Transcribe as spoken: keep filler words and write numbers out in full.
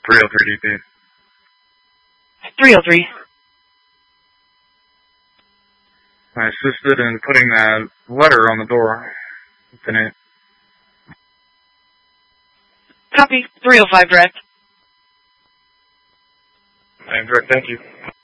three oh three D P. three oh three. I assisted in putting that letter on the door. Lieutenant. Copy. three oh five direct. I am direct, thank you.